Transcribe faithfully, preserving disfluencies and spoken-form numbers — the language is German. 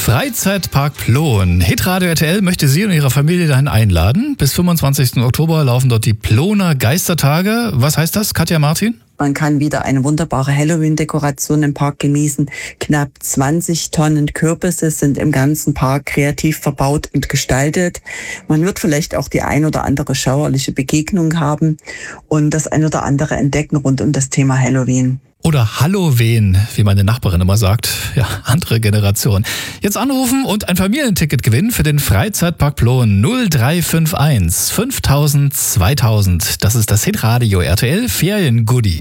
Freizeitpark Ploen. Hitradio R T L möchte Sie und Ihre Familie dahin einladen. Bis fünfundzwanzigsten Oktober laufen dort die Ploener Geistertage. Was heißt das, Katja Martin? Man kann wieder eine wunderbare Halloween-Dekoration im Park genießen. Knapp zwanzig Tonnen Kürbisse sind im ganzen Park kreativ verbaut und gestaltet. Man wird vielleicht auch die ein oder andere schauerliche Begegnung haben und das ein oder andere entdecken rund um das Thema Halloween. Oder Halloween, wie meine Nachbarin immer sagt. Ja, andere Generation. Jetzt anrufen und ein Familienticket gewinnen für den Freizeitpark Ploen null drei fünf eins fünftausend zweitausend. Das ist das Hitradio R T L Ferien-Goodie.